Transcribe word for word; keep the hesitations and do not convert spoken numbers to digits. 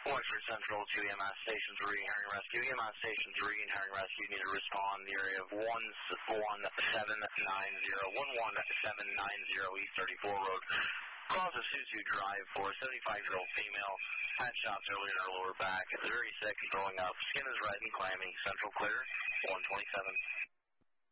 Wexford Central to E M S Station three, Herring Rescue. E M S Station three and Herring Rescue need to respond in the area of one one seven nine zero, one one seven nine zero East thirty-four Road. Across the Suzu Drive for a seventy-five-year-old female. Had shots earlier in her lower back. Is very sick and throwing up. Skin is red and clammy. Central clear, one twenty-seven.